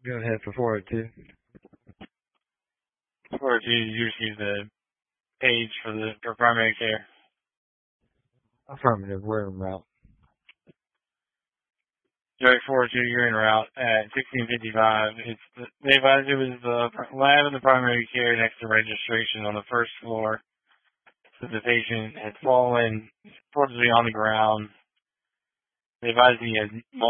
Go ahead for 402. 402, you received the page for primary care. Affirmative, we're en route. Joey 402, you're en route at 1655. They advised it was the lab and the primary care next to registration on the first floor. So the patient had fallen reportedly on the ground. They advised he had